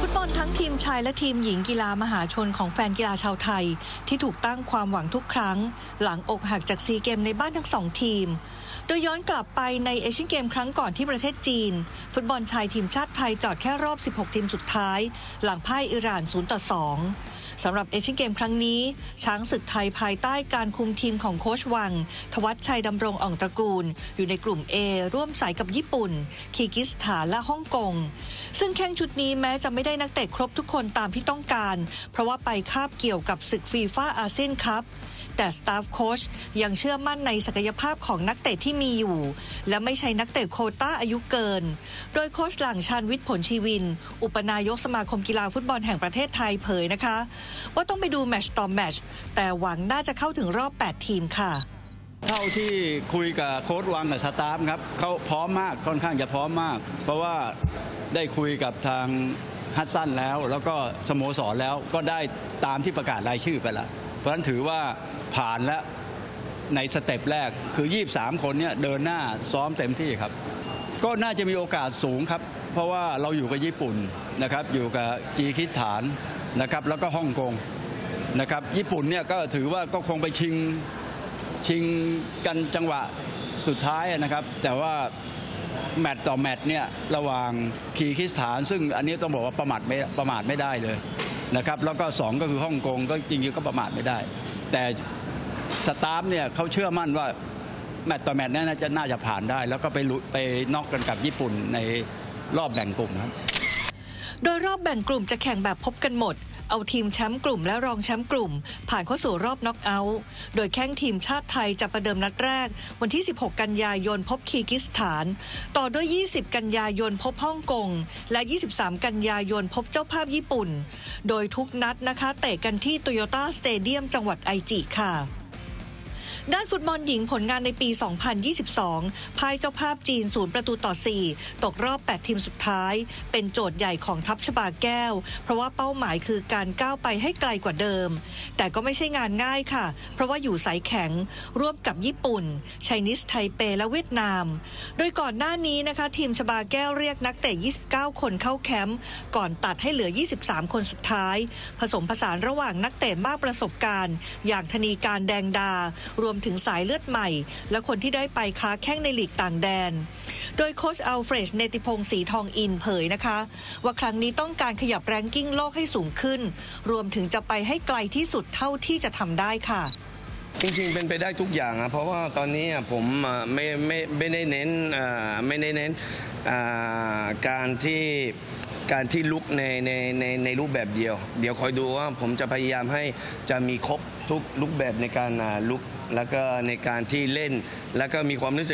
ฟุตบอลทั้งทีมชายและทีมหญิงกีฬามหาชนของแฟนกีฬาชาวไทยที่ถูกตั้งความหวังทุกครั้งหลังอกหักจากซีเกมในบ้านทั้งสองทีมโดยย้อนกลับไปในเอเชียนเกมครั้งก่อนที่ประเทศจีนฟุตบอลชายทีมชาติไทยจอดแค่รอบ16ทีมสุดท้ายหลังพ่ายอิหร่าน0-2สำหรับเอเชียนเกมครั้งนี้ช้างศึกไทยภายใต้การคุมทีมของโค้ชวังทวัชชัยดำรงอ่องตระกูลอยู่ในกลุ่ม A ร่วมสายกับญี่ปุ่นคีร์กิสถานและฮ่องกงซึ่งแข้งชุดนี้แม้จะไม่ได้นักเตะครบทุกคนตามที่ต้องการเพราะว่าไปคาบเกี่ยวกับศึกฟีฟ่าอาเซียนคัพแต่สตาฟโค้ชยังเชื่อมั่นในศักยภาพของนักเตะที่มีอยู่และไม่ใช่นักเตะโควต้าอายุเกินโดยโค้ชหลังชาญวิทย์ผลชีวินอุปนายกสมาคมกีฬาฟุตบอลแห่งประเทศไทยเผยนะคะว่าต้องไปดูแมตช์ต่อแมตช์แต่หวังน่าจะเข้าถึงรอบ8ทีมค่ะเท่าที่คุยกับโค้ชวังกับสตาฟครับเขาพร้อมมากค่อนข้างจะพร้อมมากเพราะว่าได้คุยกับทางฮัสซันแล้วก็สโมสรแล้วก็ได้ตามที่ประกาศรายชื่อไปแล้วเพราะฉะนั้นถือว่าผ่านแล้วในสเต็ปแรกคือ23คนเนี่ยเดินหน้าซ้อมเต็มที่ครับก็น่าจะมีโอกาสสูงครับเพราะว่าเราอยู่กับญี่ปุ่นนะครับอยู่กับคีร์กิสถานนะครับแล้วก็ฮ่องกงนะครับญี่ปุ่นเนี่ยก็ถือว่าก็คงไปชิงกันจังหวะสุดท้ายนะครับแต่ว่าแมตต์ต่อแมตต์เนี่ยระหว่างคีร์กิสถานซึ่งอันนี้ต้องบอกว่าประมาทไม่ได้เลยนะครับแล้วก็2ก็คือฮ่องกงก็จริงๆก็ประมาทไม่ได้แต่สตาฟเนี่ยเขาเชื่อมั่นว่าแมตต์ต่อแมตต์น่าจะผ่านได้แล้วก็ไปน็อกกันกับญี่ปุ่นในรอบแบ่งกลุ่มครับโดยรอบแบ่งกลุ่มจะแข่งแบบพบกันหมดเอาทีมแชมป์กลุ่มและรองแชมป์กลุ่มผ่านเข้าสู่รอบน็อกเอาท์โดยแข่งทีมชาติไทยจะประเดิมนัดแรกวันที่16กันยายนพบคีร์กิสถานต่อด้วย20กันยายนพบฮ่องกงและ23กันยายนพบเจ้าภาพญี่ปุ่นโดยทุกนัดนะคะเตะกันที่โตโยต้าสเตเดียมจังหวัดไอจิค่ะด้านฟุตบอลหญิงผลงานในปี 2022 พ่ายเจ้าภาพจีน0-4ตกรอบ8ทีมสุดท้ายเป็นโจทย์ใหญ่ของทัพชบาแก้วเพราะว่าเป้าหมายคือการก้าวไปให้ไกลกว่าเดิมแต่ก็ไม่ใช่งานง่ายค่ะเพราะว่าอยู่สายแข็งร่วมกับญี่ปุ่นไชนีสไทเปและเวียดนามโดยก่อนหน้านี้นะคะทีมชบาแก้วเรียกนักเตะ29คนเข้าแคมป์ก่อนตัดให้เหลือ23คนสุดท้ายผสมผสานระหว่างนักเตะมากประสบการณ์อย่างธนีการแดงดารวมถึงสายเลือดใหม่และคนที่ได้ไปค้าแข้งในลีกต่างแดนโดยโค้ชอัลเฟรดเนติพงศ์ศรีทองอินเผยนะคะว่าครั้งนี้ต้องการขยับแรงกิ้งโลกให้สูงขึ้นรวมถึงจะไปให้ไกลที่สุดเท่าที่จะทำได้ค่ะจริงๆเป็นไปได้ทุกอย่างเพราะว่าตอนนี้ผมไม่ได้เน้นการที่ลุกในรูปแบบเดียวเดี๋ยวคอยดูว่าผมจะพยายามให้จะมีครบทุกรูปแบบในการลุกแล้วก็ในการที่เล่นแล้วก็มีความรู้สึก